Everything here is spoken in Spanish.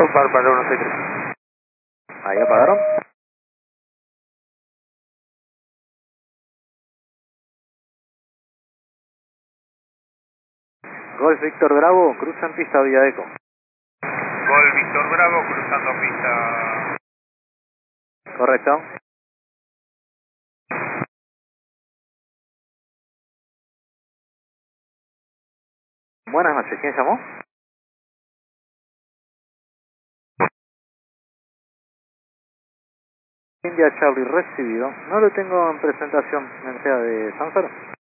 Bárbara 163. Ahí apagaron. Golf Víctor Bravo, cruzan pista Villa Eco. Gol Víctor Bravo, cruzando pista. Correcto. Buenas noches, ¿quién llamó? India Charlie recibido. No lo tengo en presentación, ¿me sea de Sanfer?